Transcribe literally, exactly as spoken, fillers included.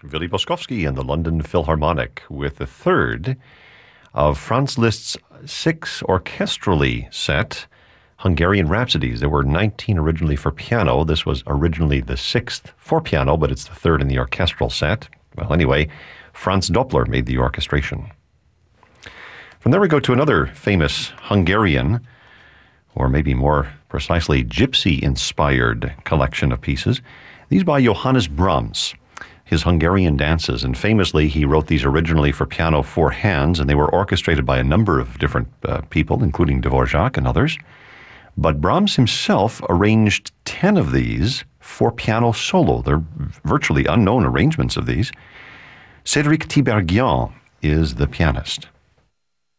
Willy Boskovsky and the London Philharmonic with the third of Franz Liszt's six orchestrally set Hungarian Rhapsodies. There were nineteen originally for piano. This was originally the sixth for piano, but it's the third in the orchestral set. Well, anyway, Franz Doppler made the orchestration. From there we go to another famous Hungarian, or maybe more precisely gypsy-inspired collection of pieces. These by Johannes Brahms, his Hungarian dances. And famously, he wrote these originally for piano four hands, and they were orchestrated by a number of different uh, people, including Dvorak and others. But Brahms himself arranged ten of these for piano solo. They're virtually unknown arrangements of these. Cédric Tiberghien is the pianist.